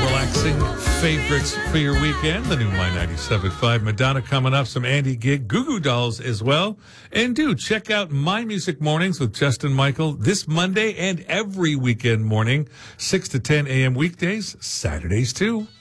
Relaxing favorites for your weekend. The new My 97.5. Madonna coming up. Some Andy Gibb, Goo Goo Dolls as well. And do check out My Music Mornings with Justin Michael this Monday and every weekend morning, 6 to 10 a.m. weekdays, Saturdays too.